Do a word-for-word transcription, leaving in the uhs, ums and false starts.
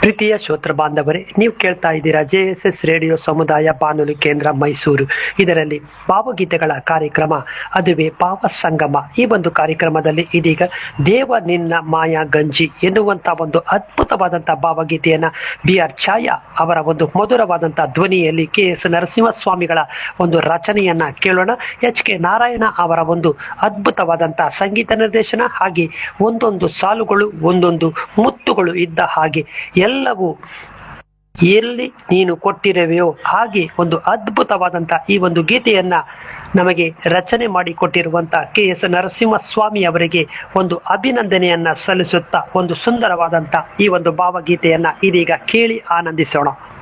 ಪ್ರೀತಿಯ ಶ್ರೋತೃ ಬಾಂಧವರೇ, ನೀವು ಕೇಳ್ತಾ ಇದ್ದೀರಾ ಜೆ ಎಸ್ ಎಸ್ ರೇಡಿಯೋ ಸಮುದಾಯ ಬಾನುಲಿ ಕೇಂದ್ರ ಮೈಸೂರು. ಇದರಲ್ಲಿ ಭಾವಗೀತೆಗಳ ಕಾರ್ಯಕ್ರಮ, ಅದುವೇ ಭಾವ ಸಂಗಮ. ಈ ಒಂದು ಕಾರ್ಯಕ್ರಮದಲ್ಲಿ ಇದೀಗ ದೇವ ನಿನ್ನ ಮಾಯಾ ಗಂಜಿ ಎನ್ನುವಂತ ಒಂದು ಅದ್ಭುತವಾದಂತಹ ಭಾವಗೀತೆಯನ್ನ ಬಿ ಆರ್ ಛಾಯಾ ಅವರ ಒಂದು ಮಧುರವಾದಂತಹ ಧ್ವನಿಯಲ್ಲಿ ಕೆ ಎಸ್ ನರಸಿಂಹಸ್ವಾಮಿಗಳ ಒಂದು ರಚನೆಯನ್ನ ಕೇಳೋಣ. ಎಚ್ ಕೆ ನಾರಾಯಣ ಅವರ ಒಂದು ಅದ್ಭುತವಾದಂತಹ ಸಂಗೀತ ನಿರ್ದೇಶನ, ಹಾಗೆ ಒಂದೊಂದು ಸಾಲುಗಳು ಒಂದೊಂದು ಮುತ್ತುಗಳು ಇದ್ದ ಹಾಗೆ ಎಲ್ಲವೂ ಎಲ್ಲಿ ನೀನು ಕೊಟ್ಟಿರುವೆಯೋ ಹಾಗೆ ಒಂದು ಅದ್ಭುತವಾದಂತ ಈ ಒಂದು ಗೀತೆಯನ್ನ ನಮಗೆ ರಚನೆ ಮಾಡಿ ಕೊಟ್ಟಿರುವಂತ ಕೆ ಎಸ್ ನರಸಿಂಹಸ್ವಾಮಿ ಅವರಿಗೆ ಒಂದು ಅಭಿನಂದನೆಯನ್ನ ಸಲ್ಲಿಸುತ್ತಾ ಒಂದು ಸುಂದರವಾದಂತ ಈ ಒಂದು ಭಾವಗೀತೆಯನ್ನ ಇದೀಗ ಕೇಳಿ ಆನಂದಿಸೋಣ.